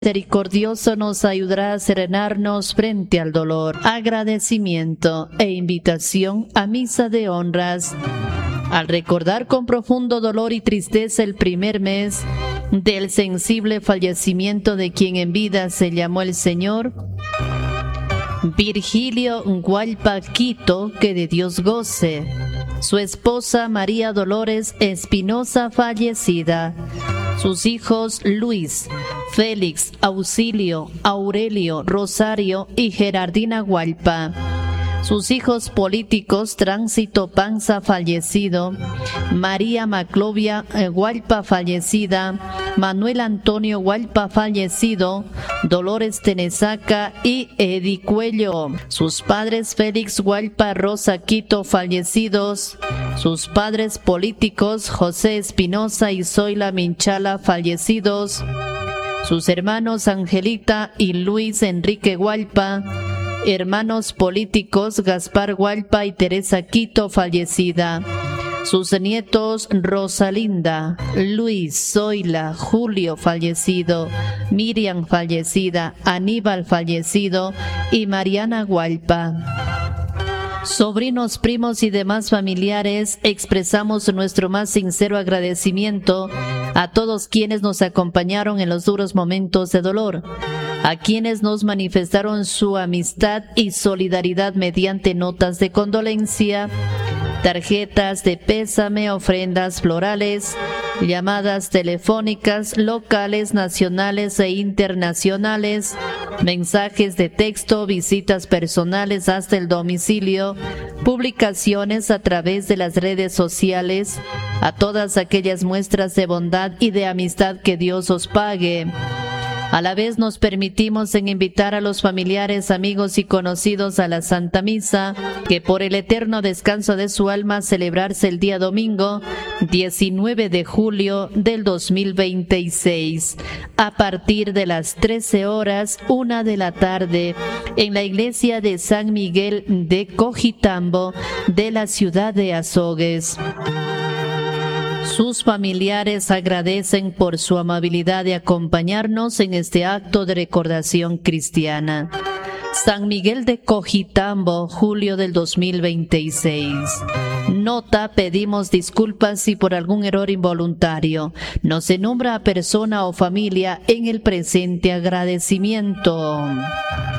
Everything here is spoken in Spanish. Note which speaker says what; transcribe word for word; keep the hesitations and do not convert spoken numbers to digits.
Speaker 1: misericordioso nos ayudará a serenarnos frente al dolor. Agradecimiento e invitación a misa de honras. Al recordar con profundo dolor y tristeza el primer mes del sensible fallecimiento de quien en vida se llamó el Señor Virgilio Hualpa Quito, que de Dios goce, su esposa María Dolores Espinosa fallecida, sus hijos Luis, Félix, Auxilio, Aurelio, Rosario y Gerardina Hualpa, sus hijos políticos Tránsito Panza fallecido, María Maclovia Hualpa fallecida, Manuel Antonio Hualpa fallecido, Dolores Tenesaca y Edi Cuello, sus padres Félix Hualpa Rosa Quito fallecidos, sus padres políticos José Espinosa y Zoila Minchala fallecidos, sus hermanos Angelita y Luis Enrique Hualpa, hermanos políticos Gaspar Hualpa y Teresa Quito fallecida, sus nietos Rosalinda, Luis, Zoila, Julio fallecido, Miriam fallecida, Aníbal fallecido y Mariana Hualpa. Sobrinos, primos y demás familiares, expresamos nuestro más sincero agradecimiento a todos quienes nos acompañaron en los duros momentos de dolor, a quienes nos manifestaron su amistad y solidaridad mediante notas de condolencia, tarjetas de pésame, ofrendas florales, llamadas telefónicas locales, nacionales e internacionales, mensajes de texto, visitas personales hasta el domicilio, publicaciones a través de las redes sociales, a todas aquellas muestras de bondad y de amistad que Dios os pague. A la vez nos permitimos en invitar a los familiares, amigos y conocidos a la Santa Misa, que por el eterno descanso de su alma celebrarse el día domingo diecinueve de julio del dos mil veintiséis, a partir de las trece horas, una de la tarde, en la iglesia de San Miguel de Cojitambo de la ciudad de Azogues. Sus familiares agradecen por su amabilidad de acompañarnos en este acto de recordación cristiana. San Miguel de Cojitambo, julio del dos mil veintiséis. Nota: pedimos disculpas si por algún error involuntario no se nombra a persona o familia en el presente agradecimiento.